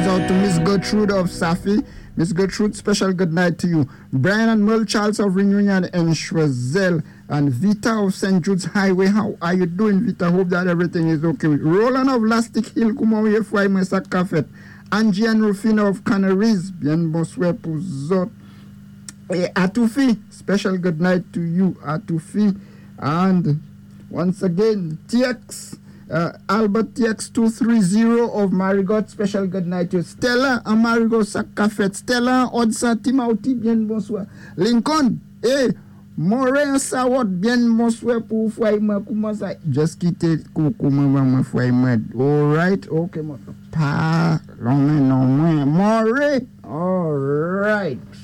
out to Miss Gertrude of Safi. Miss Gertrude, special good night to you. Brian and Merle Charles of Reunion and Schwazel. And Vita of St. Jude's Highway. How are you doing, Vita? Hope that everything is okay. Roland of Lastic Hill, Kumawe Fry Mesa Cafet. Angie and Rufina of Canaries. Bien bonsoir pour zot. Atufi, special good night to you, Atufi. And once again, TX. Albert TX230 of Marigot, special good night to Stella and Marigot Sakafet. Stella Odsa Timauti, bien bonsoir. Lincoln, Morin Sawat, bien bonsoir pour Fouaïma. Comment ça? Just quitter Koukouma Fouaïma. Alright, okay, pas long, non, Morin. Alright.